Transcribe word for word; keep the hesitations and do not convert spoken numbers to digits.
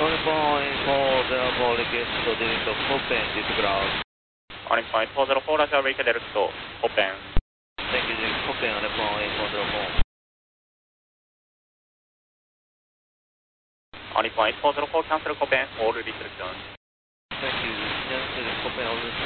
Nippon eight four zero four request to direct open this ground. Nippon eight four zero four, Roger, we can direct to open. Thank you, direct open on Nippon eight four zero four. Nippon eight four zero four, cancel open, all restrictions. Thank you, cancel open all restrictions.